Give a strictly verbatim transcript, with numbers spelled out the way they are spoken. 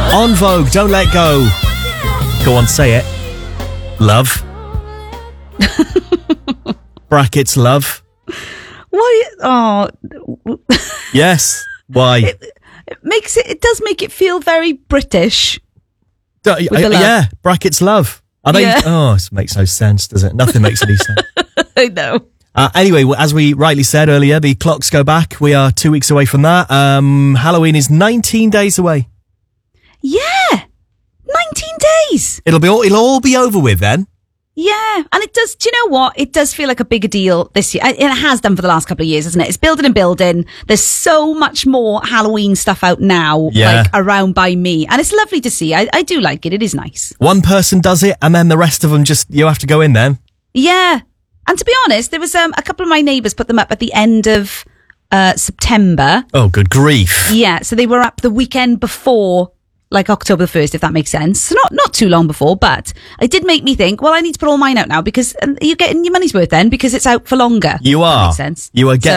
On Vogue, Don't Let Go. Go on, say it. Love. Brackets, love. Why? Oh. Yes. Why? It, it makes it, it does make it feel very British. Do, uh, yeah, brackets, love. Are they? Yeah. Oh, it makes no sense, does it? Nothing makes any sense. I know. Uh, anyway, as we rightly said earlier, the clocks go back. We are two weeks away from that. Um, Halloween is nineteen days away. Yeah. nineteen days. It'll be all, it'll all be over with then. Yeah. And it does, do you know what? It does feel like a bigger deal this year. It has done for the last couple of years, hasn't it? It's building and building. There's so much more Halloween stuff out now, Yeah. like around by me. And it's lovely to see. I, I do like it. It is nice. One person does it and then the rest of them just, you have to go in then. Yeah. And to be honest, there was um, a couple of my neighbours put them up at the end of uh, September. Oh, good grief. Yeah. So they were up the weekend before, like October the first, if that makes sense. So not, not too long before, but it did make me think, well, I need to put all mine out now because um, you're getting your money's worth then because it's out for longer. You That are. makes sense. You are getting